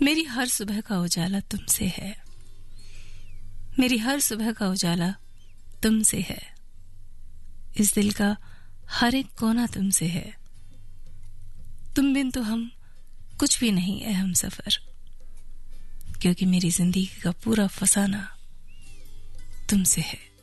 मेरी हर सुबह का उजाला तुमसे है, मेरी हर सुबह का उजाला तुमसे है, इस दिल का हर एक कोना तुमसे है। तुम बिन तो हम कुछ भी नहीं है हम सफर, क्योंकि मेरी जिंदगी का पूरा फसाना तुमसे है।